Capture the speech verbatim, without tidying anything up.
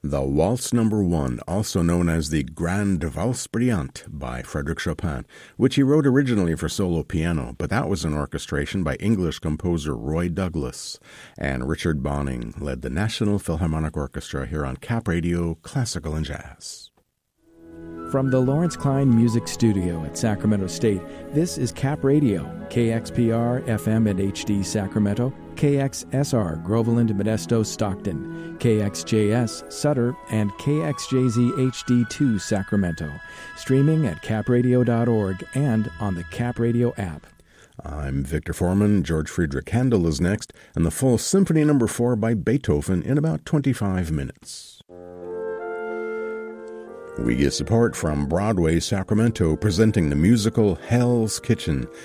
The Waltz Number One, also known as the Grande Valse Brillante by Frédéric Chopin, which he wrote originally for solo piano, but that was an orchestration by English composer Roy Douglas. And Richard Bonning led the National Philharmonic Orchestra here on Cap Radio Classical and Jazz. From the Lawrence Klein Music Studio at Sacramento State, this is Cap Radio, K X P R, F M and H D Sacramento, K X S R, Groveland, Modesto, Stockton, K X J S, Sutter, and K X J Z H D two, Sacramento. Streaming at cap radio dot org and on the Cap Radio app. I'm Victor Foreman. George Friedrich Handel is next, and the full Symphony Number Four by Beethoven in about twenty-five minutes. We get support from Broadway Sacramento, presenting the musical Hell's Kitchen,